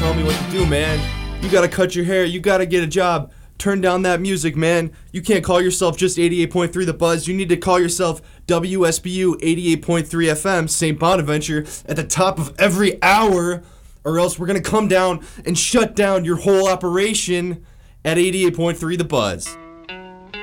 tell me what to do, man. You gotta cut your hair, you gotta get a job. Turn down that music, man. You can't call yourself just 88.3 The Buzz. You need to call yourself WSBU 88.3 FM, St. Bonaventure, at the top of every hour, or else we're going to come down and shut down your whole operation at 88.3 The Buzz.